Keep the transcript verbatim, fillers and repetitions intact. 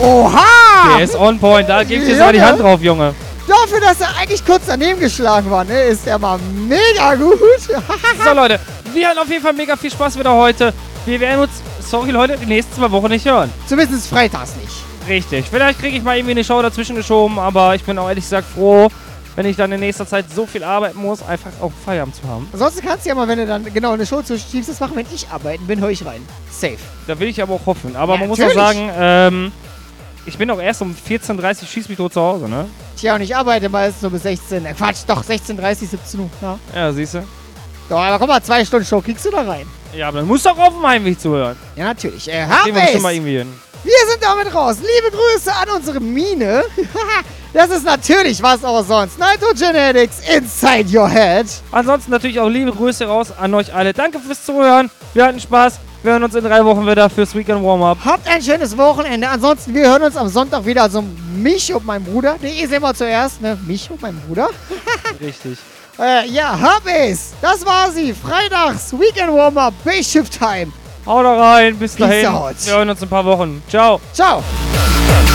Oha! Der ist on point. Da gebe ich dir Junge. mal die Hand drauf, Junge. Dafür, dass er eigentlich kurz daneben geschlagen war, ne, ist der mal mega gut. So, Leute. Wir hatten auf jeden Fall mega viel Spaß wieder heute. Wir werden uns, sorry, Leute, die nächsten zwei Wochen nicht hören. Zumindest freitags nicht. Richtig. Vielleicht kriege ich mal irgendwie eine Show dazwischen geschoben, aber ich bin auch ehrlich gesagt froh, wenn ich dann in nächster Zeit so viel arbeiten muss, einfach auch Feierabend zu haben. Ansonsten kannst du ja mal, wenn du dann genau eine Show zwischenschiebst, das machen, wenn ich arbeiten bin, höre ich rein. Safe. Da will ich aber auch hoffen. Aber Ja, man muss natürlich. auch sagen, ähm, ich bin auch erst um vierzehn Uhr dreißig schieß mich tot zu Hause, ne? Tja, und ich arbeite meistens nur bis sechzehn. Äh, Quatsch, doch, sechzehn Uhr dreißig, siebzehn Uhr. Ja. Ja, siehst du? Doch, aber komm mal, zwei Stunden Show kriegst du da rein. Ja, aber dann musst du auch auf dem Heimweg zuhören. Ja, natürlich. Äh, Gehen wir schon mal Harvest! irgendwie hin. Wir sind damit raus. Liebe Grüße an unsere Mine. Das ist natürlich was auch sonst. Nitrogenetics inside your head. Ansonsten natürlich auch liebe Grüße raus an euch alle. Danke fürs Zuhören. Wir hatten Spaß. Wir hören uns in drei Wochen wieder fürs Weekend Warm-Up. Habt ein schönes Wochenende. Ansonsten, wir hören uns am Sonntag wieder. Also mich und mein Bruder. Nee, ihr seht mal zuerst, ne? Mich und mein Bruder. Richtig. Äh, ja, hab es. Das war sie. Freitags, Weekend Warm-Up, Base Shift Time. Haut da rein. Bis Peace dahin. out. Wir hören uns in ein paar Wochen. Ciao. Ciao.